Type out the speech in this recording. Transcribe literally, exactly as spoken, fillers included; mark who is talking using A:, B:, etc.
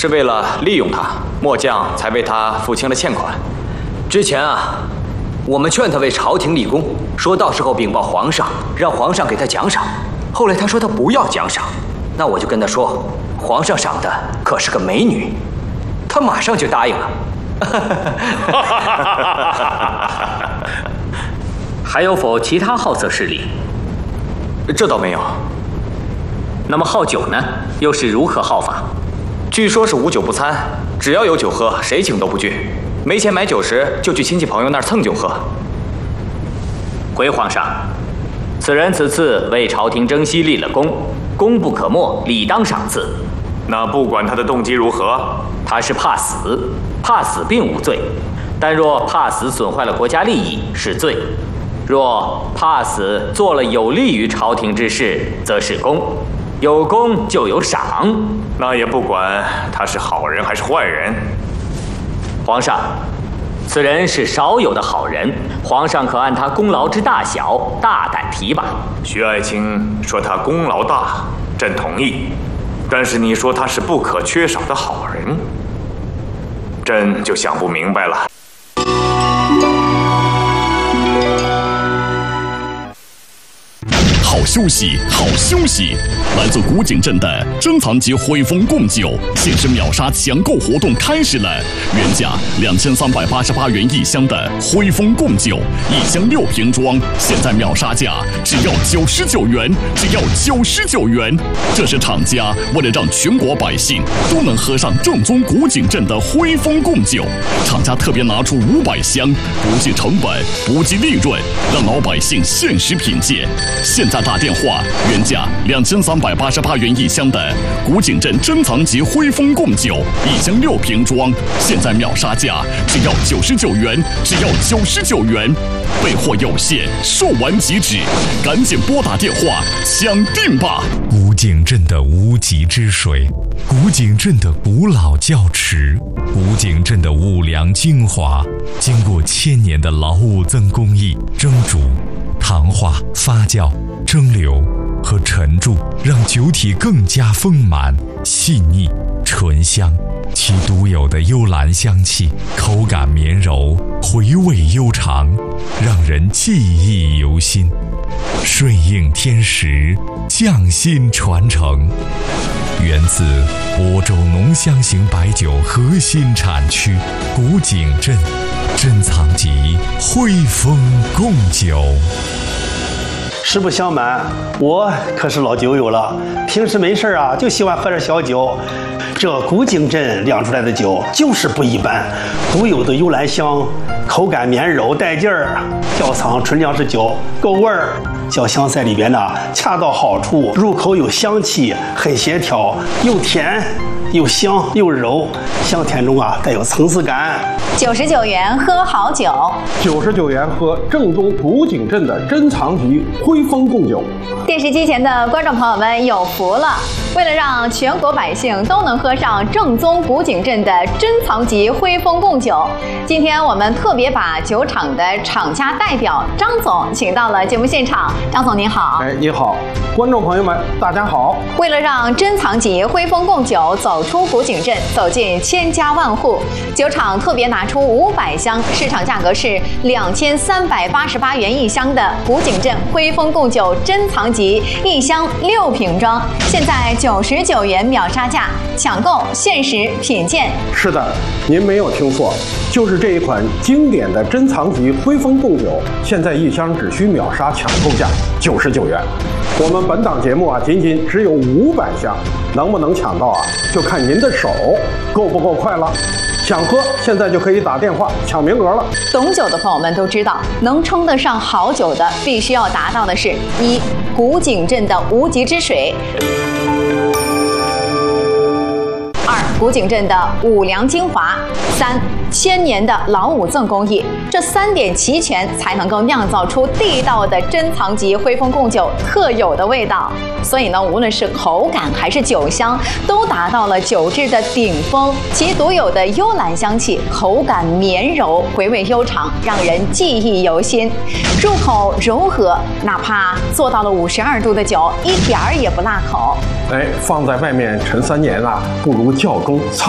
A: 是为了利用他，末将才为他付清了欠款。
B: 之前啊，我们劝他为朝廷立功，说到时候禀报皇上，让皇上给他奖赏。后来他说他不要奖赏，那我就跟他说，皇上赏的可是个美女，他马上就答应了。
C: 还有否其他好色势力？
A: 这倒没有。
C: 那么好酒呢？又是如何好法？
A: 据说是无酒不餐，只要有酒喝，谁请都不拒。没钱买酒时，就去亲戚朋友那儿蹭酒喝。
C: 回皇上，此人此次为朝廷征西立了功，功不可没，理当赏赐。
A: 那不管他的动机如何，
C: 他是怕死，怕死并无罪，但若怕死损坏了国家利益是罪，若怕死做了有利于朝廷之事，则是功。有功就有赏，
A: 那也不管他是好人还是坏人。
C: 皇上，此人是少有的好人，皇上可按他功劳之大小大胆提拔。
A: 徐爱卿说他功劳大，朕同意，但是你说他是不可缺少的好人，朕就想不明白了。
D: 好休息，好休息！来自古井镇的珍藏级汇丰贡酒限时秒杀抢购活动开始了，原价两千三百八十八元一箱的汇丰贡酒，一箱六瓶装，现在秒杀价只要九十九元，只要九十九元。这是厂家为了让全国百姓都能喝上正宗古井镇的汇丰贡酒，厂家特别拿出五百箱，不计成本，不计利润，让老百姓限时品鉴。现在打电话，原价两千三百八十八元一箱的古井镇珍藏级汇丰贡酒，一箱六瓶装，现在秒杀价只要九十九元，只要九十九元。备货有限，售完即止，赶紧拨打电话抢订吧！
E: 古井镇的无极之水，古井镇的古老窖池，古井镇的五粮精华，经过千年的老五增工艺蒸煮、糖化、发酵、蒸馏和沉铸，让酒体更加丰满、细腻、醇香。其独有的幽兰香气，口感绵柔，回味悠长，让人记忆犹新。顺应天时，匠心传承。源自亳州浓香型白酒核心产区古井镇珍藏级汇丰贡酒。
F: 实不相瞒，我可是老酒友了，平时没事啊就喜欢喝点小酒。这古井镇酿出来的酒就是不一般，独有的幽兰香，口感绵柔带劲儿，窖藏纯粮食酒，够味儿。小香在里边呢，恰到好处，入口有香气，很协调，又甜又香又柔，香甜中啊带有层次感。
G: 九十九元喝好酒，
H: 九十九元喝正宗古井镇的珍藏级汇丰贡酒。
G: 电视机前的观众朋友们有福了！为了让全国百姓都能喝上正宗古井镇的珍藏级汇丰贡酒，今天我们特别把酒厂的厂家代表张总请到了节目现场。张总您好。
H: 哎，你好，观众朋友们，大家好。
G: 为了让珍藏级汇丰贡酒走出古井镇，走进千家万户，酒厂特别拿出五百箱，市场价格是两千三百八十八元一箱的古井镇汇丰贡酒珍藏级，一箱六瓶装，现在九十九元秒杀价，抢购限时品鉴。
H: 是的，您没有听错，就是这一款经典的珍藏级汇丰贡酒，现在一箱只需秒杀抢购价九十九元。我们本档节目啊，仅仅只有五百箱，能不能抢到啊，就看您的手够不够快了。想喝，现在就可以打电话抢名额了。
G: 懂酒的朋友们都知道，能称得上好酒的，必须要达到的是：一、古井镇的无极之水；二、古井镇的五粮精华；三、千年的老五赠工艺。这三点齐全，才能够酿造出地道的珍藏级汇丰贡酒特有的味道。所以呢，无论是口感还是酒香，都达到了酒质的顶峰。其独有的幽兰香气，口感绵柔，回味悠长，让人记忆犹新。入口柔和，哪怕做到了五十二度的酒，一点儿也不辣口。
H: 哎，放在外面陈三年啊，不如窖中藏